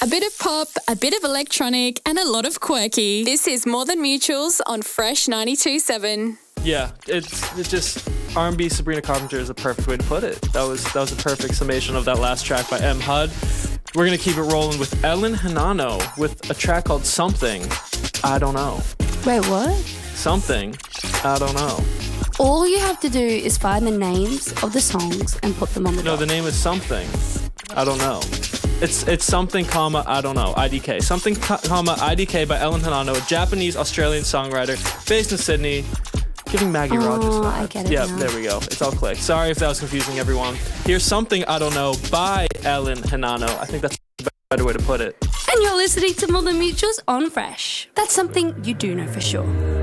A bit of pop, a bit of electronic, and a lot of quirky. This is More Than Mutuals on Fresh 92.7. Yeah, it's just R&B Sabrina Carpenter is a perfect way to put it. That was a perfect summation of that last track by M. Hud. We're gonna keep it rolling with Ellen Hinano with a track called Something I Don't Know. Wait, what? Something I Don't Know. All you have to do is find the names of the songs and put them on the No, doc. the name is Something I Don't Know. It's something, comma, I don't know, IDK. Something, comma, IDK by Ellen Hinano, a Japanese-Australian songwriter based in Sydney. Giving Maggie Rogers vibes. I get it Yeah, now. there we go. It's all clicked. Sorry if that was confusing, everyone. Here's Something I Don't Know by Ellen Hinano. I think that's a better way to put it. And you're listening to More Than Mutuals on Fresh. That's something you do know for sure.